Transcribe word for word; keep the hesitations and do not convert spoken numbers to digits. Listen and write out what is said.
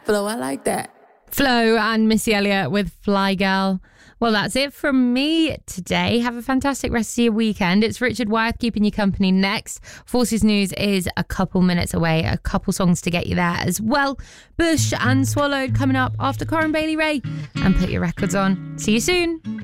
Flow, I like that. Flo and Missy Elliott with Fly Girl. Well, that's it from me today. Have a fantastic rest of your weekend. It's Richard Wyeth keeping you company next. Forces News is a couple minutes away. A couple songs to get you there as well. Bush and Swallowed coming up after Corin Bailey Rae. And put your records on. See you soon.